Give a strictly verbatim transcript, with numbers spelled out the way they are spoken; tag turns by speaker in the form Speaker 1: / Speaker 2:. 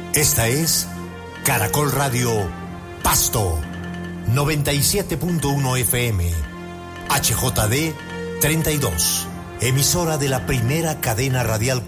Speaker 1: Esta es Caracol Radio Pasto, noventa y siete punto uno F M, H J D treinta y dos, emisora de la primera cadena radial